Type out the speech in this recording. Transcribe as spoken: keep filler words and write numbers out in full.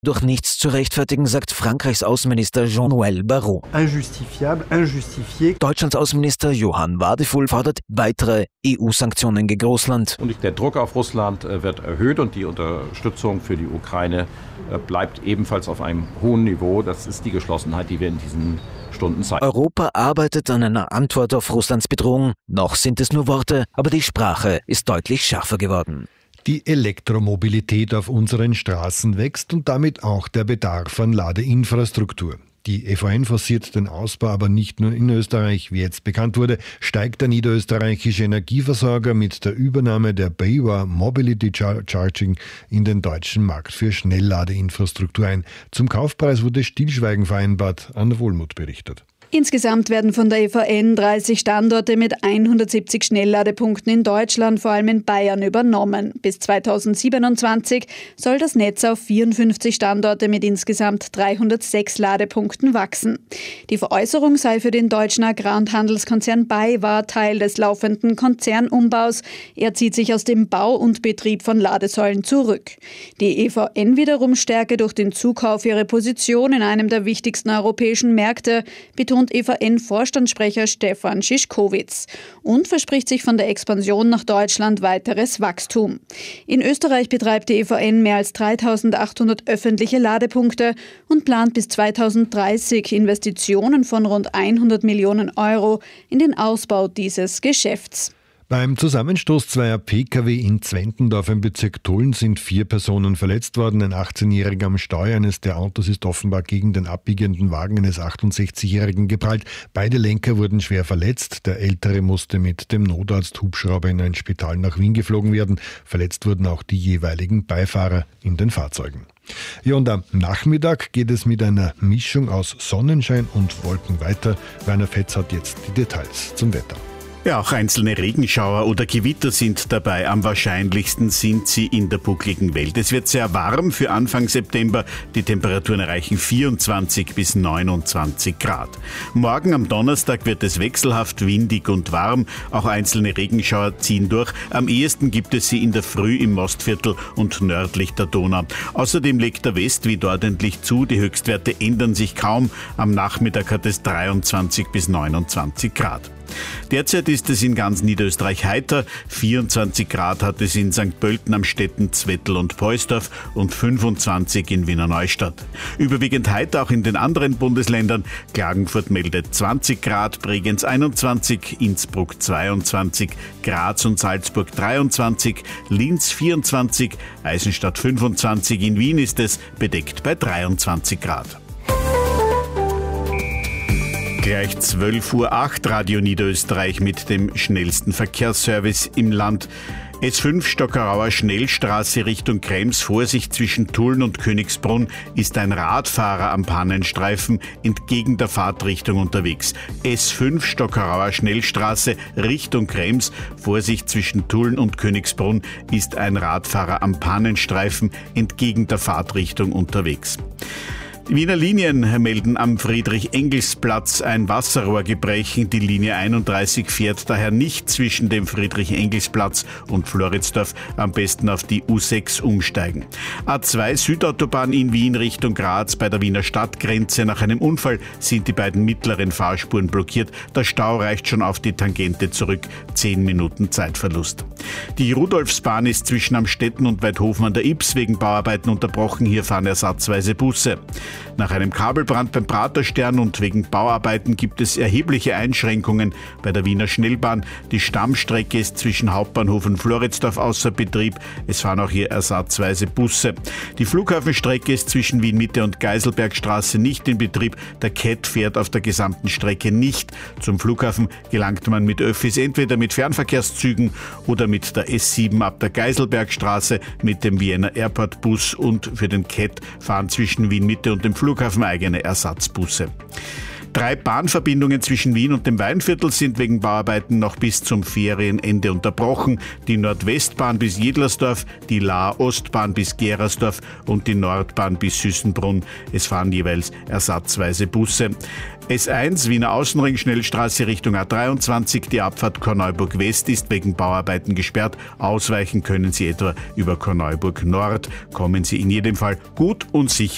durch nichts zu rechtfertigen, sagt Frankreichs Außenminister Jean-Noël Barrot. Injustifiable, injustifié. Deutschlands Außenminister Johann Wadefuhl fordert weitere E U-Sanktionen gegen Russland. Und der Druck auf Russland wird erhöht und die Unterstützung für die Ukraine bleibt ebenfalls auf einem hohen Niveau. Das ist die Geschlossenheit, die wir in diesen Stunden zeigen. Europa arbeitet an einer Antwort auf Russlands Bedrohung. Noch sind es nur Worte, aber die Sprache ist deutlich schärfer geworden. Die Elektromobilität auf unseren Straßen wächst und damit auch der Bedarf an Ladeinfrastruktur. Die E V N forciert den Ausbau aber nicht nur in Österreich. Wie jetzt bekannt wurde, steigt der niederösterreichische Energieversorger mit der Übernahme der BayWa Mobility Charging in den deutschen Markt für Schnellladeinfrastruktur ein. Zum Kaufpreis wurde Stillschweigen vereinbart, Anna Wohlmuth berichtet. Insgesamt werden von der E V N dreißig Standorte mit hundertsiebzig Schnellladepunkten in Deutschland, vor allem in Bayern, übernommen. Bis zweitausendsiebenundzwanzig soll das Netz auf vierundfünfzig Standorte mit insgesamt dreihundertsechs Ladepunkten wachsen. Die Veräußerung sei für den deutschen Agrar- und Handelskonzern BayWa Teil des laufenden Konzernumbaus. Er zieht sich aus dem Bau und Betrieb von Ladesäulen zurück. Die E V N wiederum stärke durch den Zukauf ihre Position in einem der wichtigsten europäischen Märkte, betont E V N-Vorstandssprecher Stefan Schischkowitz und verspricht sich von der Expansion nach Deutschland weiteres Wachstum. In Österreich betreibt die E V N mehr als dreitausendachthundert öffentliche Ladepunkte und plant bis zweitausenddreißig Investitionen von rund hundert Millionen Euro in den Ausbau dieses Geschäfts. Beim Zusammenstoß zweier P K W in Zwentendorf im Bezirk Tulln sind vier Personen verletzt worden. Ein achtzehnjähriger am Steuer eines der Autos ist offenbar gegen den abbiegenden Wagen eines achtundsechzigjährigen geprallt. Beide Lenker wurden schwer verletzt. Der Ältere musste mit dem Notarzt-Hubschrauber in ein Spital nach Wien geflogen werden. Verletzt wurden auch die jeweiligen Beifahrer in den Fahrzeugen. Ja, und am Nachmittag geht es mit einer Mischung aus Sonnenschein und Wolken weiter. Rainer Fetz hat jetzt die Details zum Wetter. Ja, auch einzelne Regenschauer oder Gewitter sind dabei. Am wahrscheinlichsten sind sie in der buckligen Welt. Es wird sehr warm für Anfang September. Die Temperaturen erreichen vierundzwanzig bis neunundzwanzig Grad. Morgen am Donnerstag wird es wechselhaft windig und warm. Auch einzelne Regenschauer ziehen durch. Am ehesten gibt es sie in der Früh im Mostviertel und nördlich der Donau. Außerdem legt der Westwind ordentlich zu. Die Höchstwerte ändern sich kaum. Am Nachmittag hat es dreiundzwanzig bis neunundzwanzig Grad. Derzeit ist es in ganz Niederösterreich heiter. vierundzwanzig Grad hat es in Sankt Pölten am Stetten, Zwettl und Poisdorf und fünfundzwanzig in Wiener Neustadt. Überwiegend heiter auch in den anderen Bundesländern. Klagenfurt meldet zwanzig Grad, Bregenz einundzwanzig, Innsbruck zweiundzwanzig, Graz und Salzburg dreiundzwanzig, Linz vierundzwanzig, Eisenstadt fünfundzwanzig, in Wien ist es bedeckt bei dreiundzwanzig Grad. Gleich zwölf Uhr acht, Radio Niederösterreich mit dem schnellsten Verkehrsservice im Land. S fünf Stockerauer Schnellstraße Richtung Krems, Vorsicht zwischen Tulln und Königsbrunn, ist ein Radfahrer am Pannenstreifen entgegen der Fahrtrichtung unterwegs. S fünf Stockerauer Schnellstraße Richtung Krems, Vorsicht zwischen Tulln und Königsbrunn, ist ein Radfahrer am Pannenstreifen entgegen der Fahrtrichtung unterwegs. Die Wiener Linien melden am Friedrich-Engels-Platz ein Wasserrohrgebrechen. Die Linie einunddreißig fährt daher nicht zwischen dem Friedrich-Engels-Platz und Floridsdorf. Am besten auf die U sechs umsteigen. A zwei Südautobahn in Wien Richtung Graz bei der Wiener Stadtgrenze. Nach einem Unfall sind die beiden mittleren Fahrspuren blockiert. Der Stau reicht schon auf die Tangente zurück. Zehn Minuten Zeitverlust. Die Rudolfsbahn ist zwischen Amstetten und Weidhofen an der Ybbs wegen Bauarbeiten unterbrochen. Hier fahren ersatzweise Busse. Nach einem Kabelbrand beim Praterstern und wegen Bauarbeiten gibt es erhebliche Einschränkungen bei der Wiener Schnellbahn. Die Stammstrecke ist zwischen Hauptbahnhof und Floridsdorf außer Betrieb. Es fahren auch hier ersatzweise Busse. Die Flughafenstrecke ist zwischen Wien-Mitte und Geiselbergstraße nicht in Betrieb. Der C E T fährt auf der gesamten Strecke nicht. Zum Flughafen gelangt man mit Öffis entweder mit Fernverkehrszügen oder mit der S sieben ab der Geiselbergstraße, mit dem Vienna Airport Bus, und für den C E T fahren zwischen Wien-Mitte und dem Flughafen eigene Ersatzbusse. Drei Bahnverbindungen zwischen Wien und dem Weinviertel sind wegen Bauarbeiten noch bis zum Ferienende unterbrochen. Die Nordwestbahn bis Jedlersdorf, die Lahr-Ostbahn bis Gerersdorf und die Nordbahn bis Süßenbrunn. Es fahren jeweils ersatzweise Busse. S eins Wiener Außenring Schnellstraße Richtung A dreiundzwanzig. Die Abfahrt Korneuburg West ist wegen Bauarbeiten gesperrt. Ausweichen können Sie etwa über Korneuburg Nord. Kommen Sie in jedem Fall gut und sicher